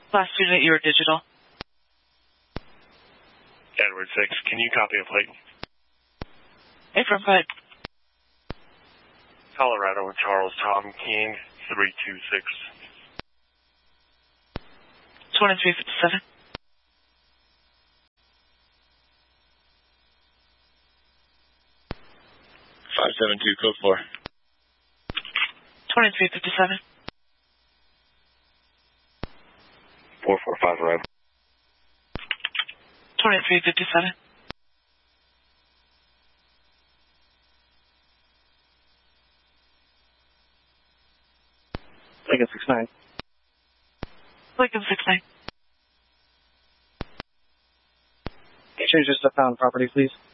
Last unit, you were digital. Edward 6, can you copy a plate? Affirm, go ahead. Colorado Charles Tom King, 326. 2357. Code 4. 2357. 445 arrival. 2357. Lincoln 69. Lincoln 69. Can you change this to found property, please?